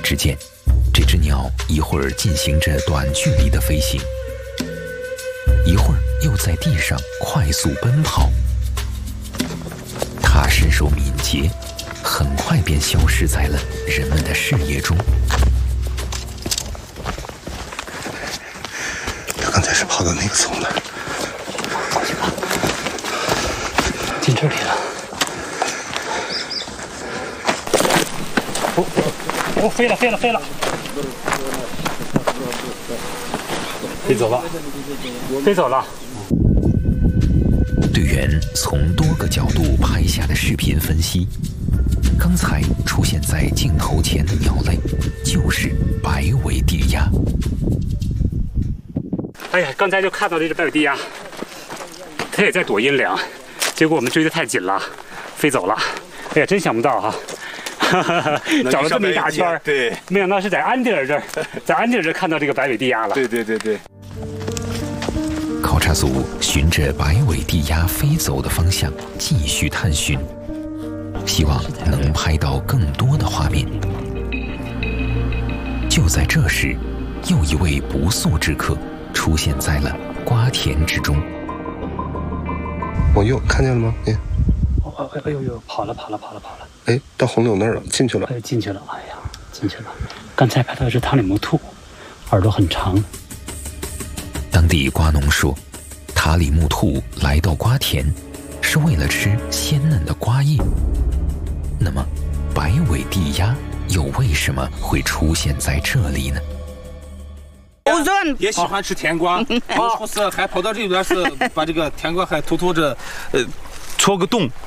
只见这只鸟一会儿进行着短距离的飞行，一会儿又在地上快速奔跑。它身手敏捷，很快便消失在了人们的视野中。 它刚才是跑到那个丛的， 进这里了。飞了！飞走了！ 队员从多个角度拍下的视频分析，刚才出现在镜头前的鸟类就是白尾地鸭。 哎呀，刚才就看到这只白尾地鸭，它也在躲阴凉，结果我们追得太紧了，飞走了。哎呀，真想不到哈！找了这么一大圈， 对， 没想到是在安迪尔这儿，在安迪尔这儿看到这个白尾地鸭了。 对。 考察组循着白尾地鸭飞走的方向继续探寻，希望能拍到更多的画面。就在这时，又一位不速之客出现在了瓜田之中。 我又看见了吗？ 哎呦，跑了！ 哎，到红柳那儿了，进去了。 哎，进去了！哎呀，进去了！刚才拍到的是塔里木兔，耳朵很长。 当地瓜农说，塔里木兔来到瓜田是为了吃鲜嫩的瓜叶。那么，白尾地鸭又为什么会出现在这里呢？ 也喜欢吃甜瓜，有时候是还跑到这边是把这个甜瓜还偷偷着戳个洞，